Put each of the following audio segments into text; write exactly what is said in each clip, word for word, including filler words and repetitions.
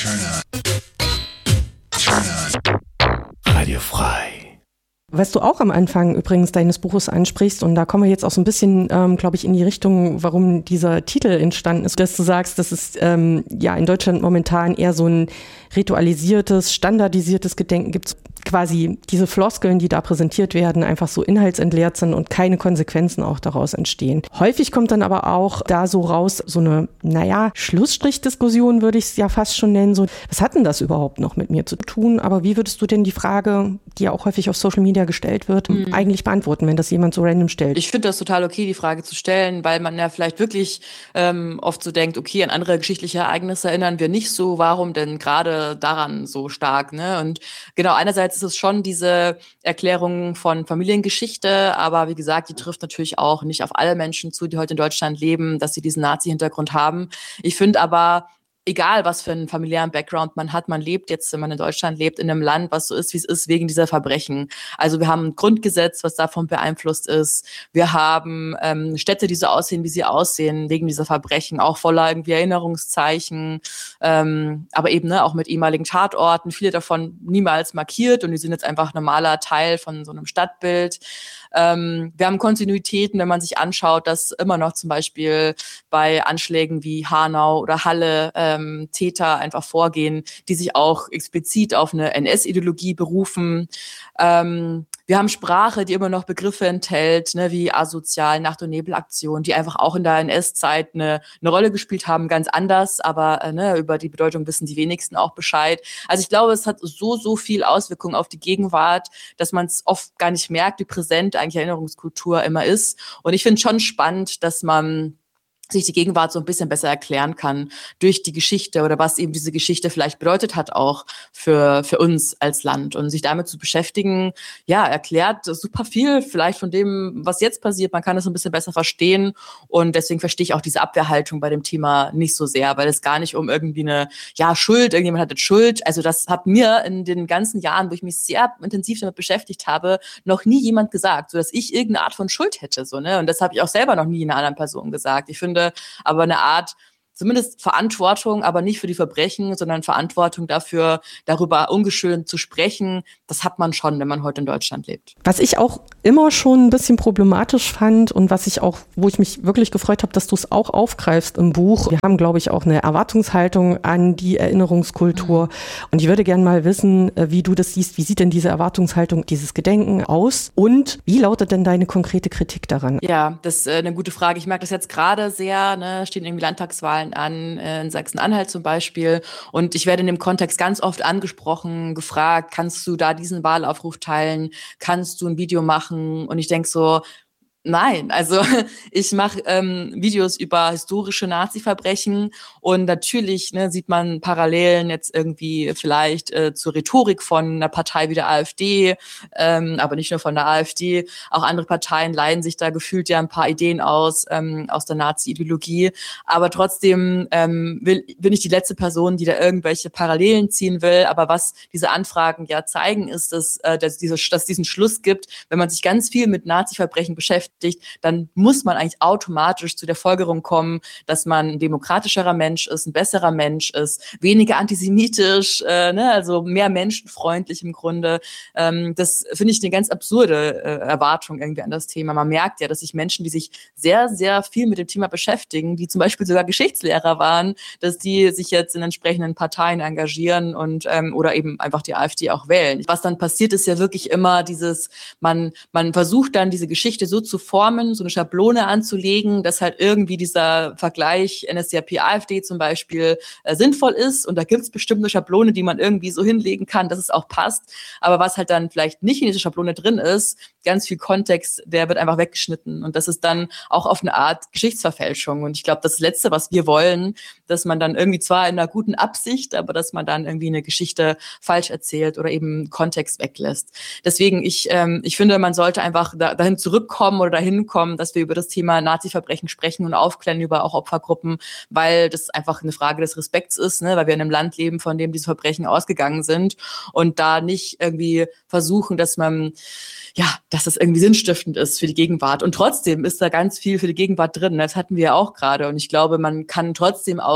Radio frei. Was du auch am Anfang übrigens deines Buches ansprichst, und da kommen wir jetzt auch so ein bisschen, ähm, glaube ich, in die Richtung, warum dieser Titel entstanden ist, dass du sagst, dass es ähm, ja in Deutschland momentan eher so ein ritualisiertes, standardisiertes Gedenken gibt, quasi diese Floskeln, die da präsentiert werden, einfach so inhaltsentleert sind und keine Konsequenzen auch daraus entstehen. Häufig kommt dann aber auch da so raus, so eine, naja, Schlussstrichdiskussion würde ich es ja fast schon nennen, so, was hat denn das überhaupt noch mit mir zu tun? Aber wie würdest du denn die Frage, die ja auch häufig auf Social Media gestellt wird, mhm. eigentlich beantworten, wenn das jemand so random stellt? Ich finde das total okay, die Frage zu stellen, weil man ja vielleicht wirklich ähm, oft so denkt, okay, an andere geschichtliche Ereignisse erinnern wir nicht so, warum denn gerade daran so stark, ne? Und genau, einerseits ist es schon diese Erklärung von Familiengeschichte, aber wie gesagt, die trifft natürlich auch nicht auf alle Menschen zu, die heute in Deutschland leben, dass sie diesen Nazi-Hintergrund haben. Ich finde aber, egal was für einen familiären Background man hat, man lebt jetzt, wenn man in Deutschland lebt, in einem Land, was so ist, wie es ist, wegen dieser Verbrechen. Also wir haben ein Grundgesetz, was davon beeinflusst ist. Wir haben ähm, Städte, die so aussehen, wie sie aussehen, wegen dieser Verbrechen, auch voller irgendwie Erinnerungszeichen, ähm, aber eben ne, auch mit ehemaligen Tatorten, viele davon niemals markiert und die sind jetzt einfach normaler Teil von so einem Stadtbild. Ähm, wir haben Kontinuitäten, wenn man sich anschaut, dass immer noch zum Beispiel bei Anschlägen wie Hanau oder Halle ähm, Täter einfach vorgehen, die sich auch explizit auf eine N S-Ideologie berufen. Ähm, wir haben Sprache, die immer noch Begriffe enthält, ne, wie asozial, Nacht- und Nebelaktion, die einfach auch in der N S-Zeit eine, eine Rolle gespielt haben, ganz anders, aber äh, ne, über die Bedeutung wissen die wenigsten auch Bescheid. Also ich glaube, es hat so, so viel Auswirkungen auf die Gegenwart, dass man es oft gar nicht merkt, wie präsent eigentlich Erinnerungskultur immer ist. Und ich finde schon spannend, dass man sich die Gegenwart so ein bisschen besser erklären kann durch die Geschichte oder was eben diese Geschichte vielleicht bedeutet hat auch für für uns als Land. Und sich damit zu beschäftigen, ja, erklärt super viel vielleicht von dem, was jetzt passiert. Man kann es ein bisschen besser verstehen und deswegen verstehe ich auch diese Abwehrhaltung bei dem Thema nicht so sehr, weil es gar nicht um irgendwie eine, ja, Schuld, irgendjemand hat jetzt Schuld. Also das hat mir in den ganzen Jahren, wo ich mich sehr intensiv damit beschäftigt habe, noch nie jemand gesagt, so dass ich irgendeine Art von Schuld hätte, so, ne? Und das habe ich auch selber noch nie einer anderen Person gesagt. Ich finde, aber eine Art, zumindest Verantwortung, aber nicht für die Verbrechen, sondern Verantwortung dafür, darüber ungeschönt zu sprechen, das hat man schon, wenn man heute in Deutschland lebt. Was ich auch immer schon ein bisschen problematisch fand und was ich auch, wo ich mich wirklich gefreut habe, dass du es auch aufgreifst im Buch. Wir haben, glaube ich, auch eine Erwartungshaltung an die Erinnerungskultur. Mhm. Und ich würde gerne mal wissen, wie du das siehst. Wie sieht denn diese Erwartungshaltung, dieses Gedenken aus? Und wie lautet denn deine konkrete Kritik daran? Ja, das ist eine gute Frage. Ich merke das jetzt gerade sehr, ne, stehen irgendwie Landtagswahlen an, in Sachsen-Anhalt zum Beispiel. Und ich werde in dem Kontext ganz oft angesprochen, gefragt, kannst du da diesen Wahlaufruf teilen? Kannst du ein Video machen? Und ich denke so, nein, also ich mache ähm, Videos über historische Nazi-Verbrechen und natürlich ne, sieht man Parallelen jetzt irgendwie vielleicht äh, zur Rhetorik von einer Partei wie der AfD, ähm, aber nicht nur von der AfD, auch andere Parteien leihen sich da gefühlt ja ein paar Ideen aus, ähm, aus der Nazi-Ideologie, aber trotzdem ähm, will, bin ich die letzte Person, die da irgendwelche Parallelen ziehen will, aber was diese Anfragen ja zeigen, ist, dass, äh, dass, diese, dass es diesen Schluss gibt, wenn man sich ganz viel mit Nazi-Verbrechen beschäftigt, dann muss man eigentlich automatisch zu der Folgerung kommen, dass man ein demokratischerer Mensch ist, ein besserer Mensch ist, weniger antisemitisch, äh, ne, also mehr menschenfreundlich im Grunde. Ähm, das finde ich eine ganz absurde äh, Erwartung irgendwie an das Thema. Man merkt ja, dass sich Menschen, die sich sehr, sehr viel mit dem Thema beschäftigen, die zum Beispiel sogar Geschichtslehrer waren, dass die sich jetzt in entsprechenden Parteien engagieren und ähm, oder eben einfach die AfD auch wählen. Was dann passiert, ist ja wirklich immer dieses, man, man versucht dann diese Geschichte so zu formen, so eine Schablone anzulegen, dass halt irgendwie dieser Vergleich N S D A P AfD zum Beispiel äh, sinnvoll ist. Und da gibt es bestimmt eine Schablone, die man irgendwie so hinlegen kann, dass es auch passt. Aber was halt dann vielleicht nicht in dieser Schablone drin ist, ganz viel Kontext, der wird einfach weggeschnitten. Und das ist dann auch auf eine Art Geschichtsverfälschung. Und ich glaube, das Letzte, was wir wollen, dass man dann irgendwie zwar in einer guten Absicht, aber dass man dann irgendwie eine Geschichte falsch erzählt oder eben Kontext weglässt. Deswegen, ich, ähm, ich finde, man sollte einfach da, dahin zurückkommen oder dahin kommen, dass wir über das Thema Nazi-Verbrechen sprechen und aufklären über auch Opfergruppen, weil das einfach eine Frage des Respekts ist, ne? Weil wir in einem Land leben, von dem diese Verbrechen ausgegangen sind und da nicht irgendwie versuchen, dass man, ja, dass das irgendwie sinnstiftend ist für die Gegenwart. Und trotzdem ist da ganz viel für die Gegenwart drin. Das hatten wir ja auch gerade. Und ich glaube, man kann trotzdem aus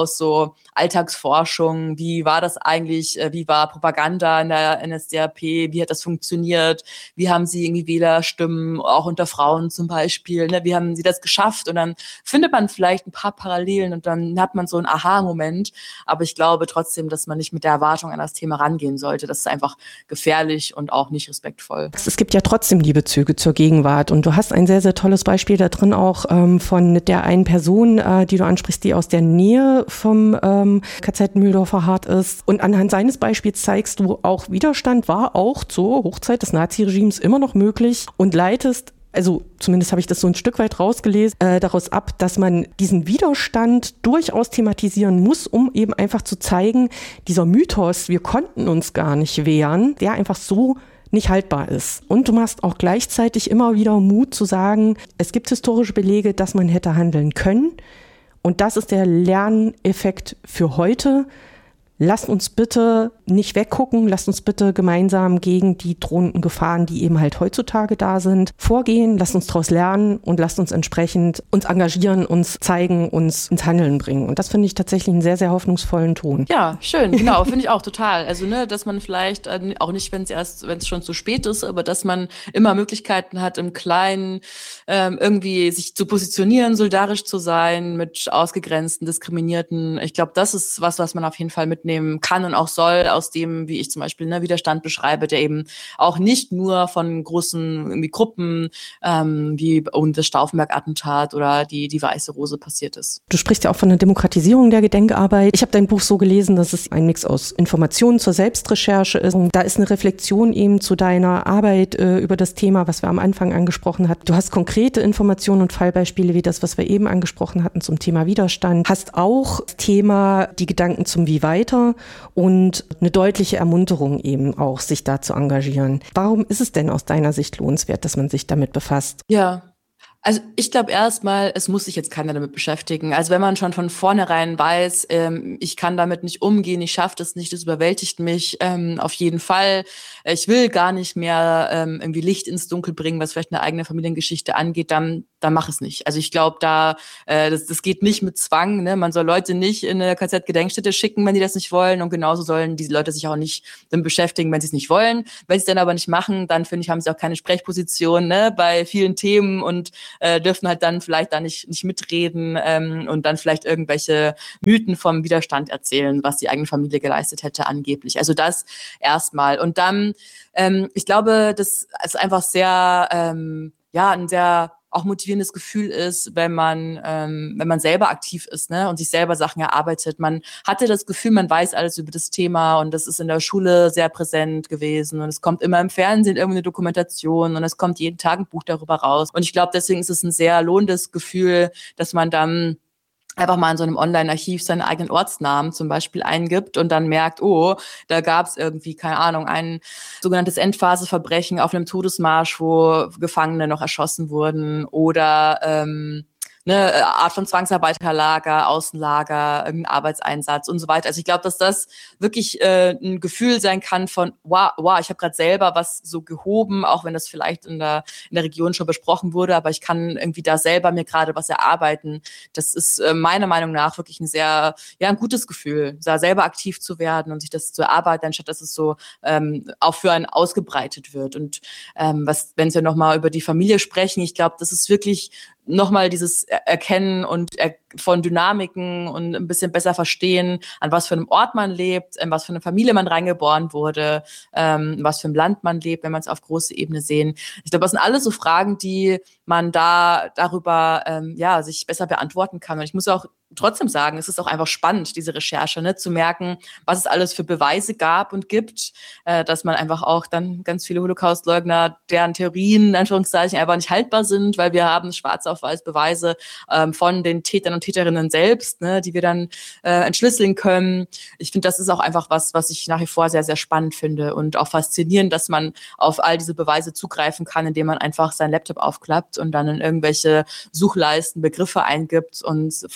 aus so Alltagsforschung. Wie war das eigentlich? Wie war Propaganda in der N S D A P? Wie hat das funktioniert? Wie haben sie irgendwie Wählerstimmen, auch unter Frauen zum Beispiel? Ne? Wie haben sie das geschafft? Und dann findet man vielleicht ein paar Parallelen und dann hat man so einen Aha-Moment. Aber ich glaube trotzdem, dass man nicht mit der Erwartung an das Thema rangehen sollte. Das ist einfach gefährlich und auch nicht respektvoll. Es gibt ja trotzdem die Bezüge zur Gegenwart und du hast ein sehr, sehr tolles Beispiel da drin auch ähm, von der einen Person, äh, die du ansprichst, die aus der Nähe vom ähm, K Z Mühldorfer Hart ist. Und anhand seines Beispiels zeigst du auch, Widerstand war auch zur Hochzeit des Naziregimes immer noch möglich und leitest, also zumindest habe ich das so ein Stück weit rausgelesen, äh, daraus ab, dass man diesen Widerstand durchaus thematisieren muss, um eben einfach zu zeigen, dieser Mythos, wir konnten uns gar nicht wehren, der einfach so nicht haltbar ist. Und du machst auch gleichzeitig immer wieder Mut zu sagen, es gibt historische Belege, dass man hätte handeln können. Und das ist der Lerneffekt für heute. Lasst uns bitte nicht weggucken, lasst uns bitte gemeinsam gegen die drohenden Gefahren, die eben halt heutzutage da sind, vorgehen, lasst uns daraus lernen und lasst uns entsprechend uns engagieren, uns zeigen, uns ins Handeln bringen. Und das finde ich tatsächlich einen sehr, sehr hoffnungsvollen Ton. Ja, schön, genau, finde ich auch total. Also, ne, dass man vielleicht, äh, auch nicht, wenn es erst, wenn es schon zu spät ist, aber dass man immer Möglichkeiten hat, im Kleinen ähm, irgendwie sich zu positionieren, solidarisch zu sein mit ausgegrenzten, diskriminierten. Ich glaube, das ist was, was man auf jeden Fall mitnehmen kann und auch soll, aus dem, wie ich zum Beispiel ne, Widerstand beschreibe, der eben auch nicht nur von großen irgendwie Gruppen ähm, wie und das Stauffenberg-Attentat oder die, die Weiße Rose passiert ist. Du sprichst ja auch von der Demokratisierung der Gedenkarbeit. Ich habe dein Buch so gelesen, dass es ein Mix aus Informationen zur Selbstrecherche ist. Und da ist eine Reflexion eben zu deiner Arbeit äh, über das Thema, was wir am Anfang angesprochen hatten. Du hast konkrete Informationen und Fallbeispiele wie das, was wir eben angesprochen hatten zum Thema Widerstand. Hast auch das Thema die Gedanken zum Wie weiter und eine deutliche Ermunterung eben auch, sich da zu engagieren. Warum ist es denn aus deiner Sicht lohnenswert, dass man sich damit befasst? Ja. Also ich glaube erstmal, es muss sich jetzt keiner damit beschäftigen. Also wenn man schon von vornherein weiß, ähm, ich kann damit nicht umgehen, ich schaffe das nicht, das überwältigt mich ähm, auf jeden Fall. Ich will gar nicht mehr ähm, irgendwie Licht ins Dunkel bringen, was vielleicht eine eigene Familiengeschichte angeht, dann dann mach es nicht. Also ich glaube, da äh, das, das geht nicht mit Zwang. Ne? Man soll Leute nicht in eine K Z-Gedenkstätte schicken, wenn die das nicht wollen. Und genauso sollen diese Leute sich auch nicht damit beschäftigen, wenn sie es nicht wollen. Wenn sie es dann aber nicht machen, dann finde ich, haben sie auch keine Sprechposition ne? bei vielen Themen und äh, dürfen halt dann vielleicht da nicht nicht mitreden ähm, und dann vielleicht irgendwelche Mythen vom Widerstand erzählen, was die eigene Familie geleistet hätte angeblich. Also das erstmal. Und dann, ähm, ich glaube, das ist einfach sehr, ähm, ja, ein sehr auch motivierendes Gefühl ist, wenn man ähm, wenn man selber aktiv ist ne, und sich selber Sachen erarbeitet. Man hatte das Gefühl, man weiß alles über das Thema und das ist in der Schule sehr präsent gewesen und es kommt immer im Fernsehen irgendeine Dokumentation und es kommt jeden Tag ein Buch darüber raus. Und ich glaube, deswegen ist es ein sehr lohnendes Gefühl, dass man dann einfach mal in so einem Online-Archiv seinen eigenen Ortsnamen zum Beispiel eingibt und dann merkt, oh, da gab es irgendwie, keine Ahnung, ein sogenanntes Endphaseverbrechen auf einem Todesmarsch, wo Gefangene noch erschossen wurden oder ähm, eine Art von Zwangsarbeiterlager, Außenlager, irgendein Arbeitseinsatz und so weiter. Also ich glaube, dass das wirklich äh, ein Gefühl sein kann von, wow, wow ich habe gerade selber was so gehoben, auch wenn das vielleicht in der in der Region schon besprochen wurde, aber ich kann irgendwie da selber mir gerade was erarbeiten. Das ist äh, meiner Meinung nach wirklich ein sehr, ja, ein gutes Gefühl, da selber aktiv zu werden und sich das zu erarbeiten, anstatt dass es so ähm, auch für einen ausgebreitet wird. Und ähm, was, wenn wir nochmal über die Familie sprechen, ich glaube, das ist wirklich nochmal dieses Erkennen und er- von Dynamiken und ein bisschen besser verstehen, an was für einem Ort man lebt, in was für eine Familie man reingeboren wurde, ähm, in was für einem Land man lebt, wenn man es auf große Ebene sehen. Ich glaube, das sind alles so Fragen, die man da darüber ähm, ja sich besser beantworten kann. Und ich muss auch trotzdem sagen, es ist auch einfach spannend, diese Recherche, ne, zu merken, was es alles für Beweise gab und gibt, äh, dass man einfach auch dann ganz viele Holocaust-Leugner, deren Theorien in Anführungszeichen einfach nicht haltbar sind, weil wir haben schwarz auf weiß Beweise ähm, von den Tätern und Täterinnen selbst, ne, die wir dann äh, entschlüsseln können. Ich finde, das ist auch einfach was, was ich nach wie vor sehr, sehr spannend finde und auch faszinierend, dass man auf all diese Beweise zugreifen kann, indem man einfach seinen Laptop aufklappt und dann in irgendwelche Suchleisten Begriffe eingibt und von einem Klick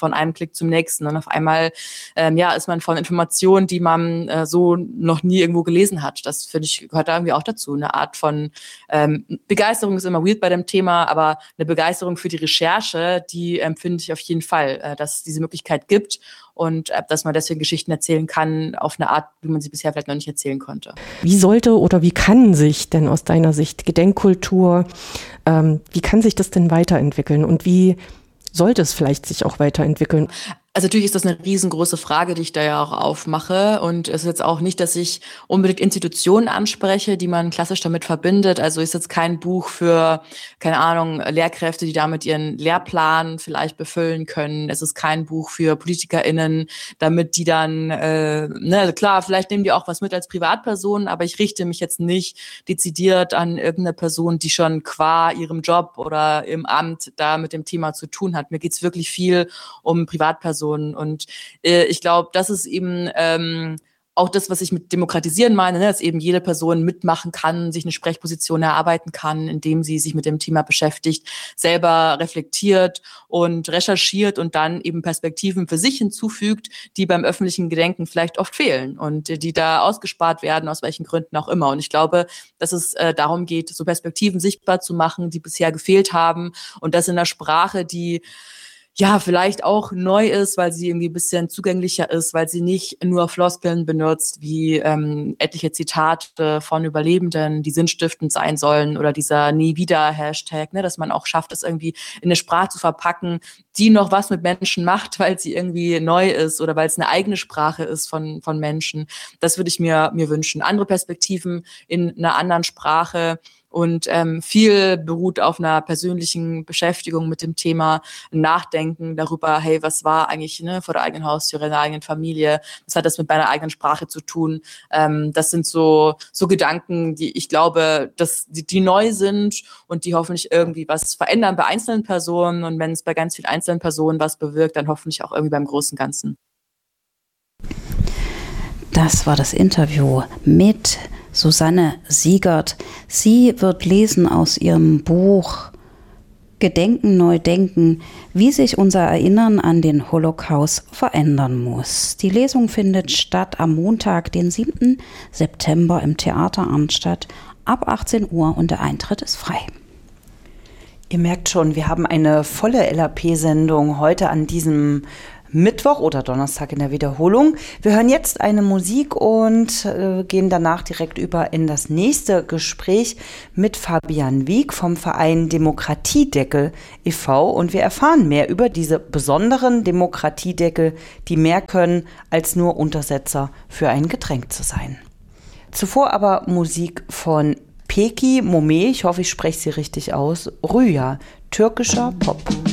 Konflikt zum nächsten. Und auf einmal ähm, ja, ist man von Informationen, die man äh, so noch nie irgendwo gelesen hat. Das, finde ich, gehört da irgendwie auch dazu. Eine Art von ähm, Begeisterung ist immer weird bei dem Thema, aber eine Begeisterung für die Recherche, die empfinde ich auf jeden Fall, äh, dass es diese Möglichkeit gibt und äh, dass man deswegen Geschichten erzählen kann auf eine Art, wie man sie bisher vielleicht noch nicht erzählen konnte. Wie sollte oder wie kann sich denn aus deiner Sicht Gedenkkultur, ähm, wie kann sich das denn weiterentwickeln und wie sollte es vielleicht sich auch weiterentwickeln? Also natürlich ist das eine riesengroße Frage, die ich da ja auch aufmache. Und es ist jetzt auch nicht, dass ich unbedingt Institutionen anspreche, die man klassisch damit verbindet. Also ist jetzt kein Buch für, keine Ahnung, Lehrkräfte, die damit ihren Lehrplan vielleicht befüllen können. Es ist kein Buch für PolitikerInnen, damit die dann, äh, ne, klar, vielleicht nehmen die auch was mit als Privatpersonen, aber ich richte mich jetzt nicht dezidiert an irgendeine Person, die schon qua ihrem Job oder im Amt da mit dem Thema zu tun hat. Mir geht's wirklich viel um Privatpersonen. Und äh, ich glaube, das ist eben ähm, auch das, was ich mit Demokratisieren meine, ne? Dass eben jede Person mitmachen kann, sich eine Sprechposition erarbeiten kann, indem sie sich mit dem Thema beschäftigt, selber reflektiert und recherchiert und dann eben Perspektiven für sich hinzufügt, die beim öffentlichen Gedenken vielleicht oft fehlen und äh, die da ausgespart werden, aus welchen Gründen auch immer. Und ich glaube, dass es äh, darum geht, so Perspektiven sichtbar zu machen, die bisher gefehlt haben und das in einer Sprache, die ja, vielleicht auch neu ist, weil sie irgendwie ein bisschen zugänglicher ist, weil sie nicht nur Floskeln benutzt, wie ähm, etliche Zitate von Überlebenden, die sinnstiftend sein sollen oder dieser Nie-Wieder-Hashtag, ne, dass man auch schafft, das irgendwie in eine Sprache zu verpacken, die noch was mit Menschen macht, weil sie irgendwie neu ist oder weil es eine eigene Sprache ist von von Menschen. Das würde ich mir mir wünschen. Andere Perspektiven in einer anderen Sprache. Und ähm, viel beruht auf einer persönlichen Beschäftigung mit dem Thema, Nachdenken darüber, hey, was war eigentlich ne, vor der eigenen Haustür, in der eigenen Familie, was hat das mit meiner eigenen Sprache zu tun? Ähm, das sind so so Gedanken, die ich glaube, dass die, die neu sind und die hoffentlich irgendwie was verändern bei einzelnen Personen. Und wenn es bei ganz vielen einzelnen Personen was bewirkt, dann hoffentlich auch irgendwie beim großen Ganzen. Das war das Interview mit Susanne Siegert. Sie wird lesen aus ihrem Buch Gedenken, neu denken, wie sich unser Erinnern an den Holocaust verändern muss. Die Lesung findet statt am Montag, den siebten September im Theater Arnstadt ab achtzehn Uhr und der Eintritt ist frei. Ihr merkt schon, wir haben eine volle L A P-Sendung heute an diesem Mittwoch oder Donnerstag in der Wiederholung. Wir hören jetzt eine Musik und äh, gehen danach direkt über in das nächste Gespräch mit Fabian Wieck vom Verein Demokratiedeckel e V und wir erfahren mehr über diese besonderen Demokratiedeckel, die mehr können, als nur Untersetzer für ein Getränk zu sein. Zuvor aber Musik von Peki Mome, ich hoffe, ich spreche sie richtig aus, Rüya, türkischer Pop.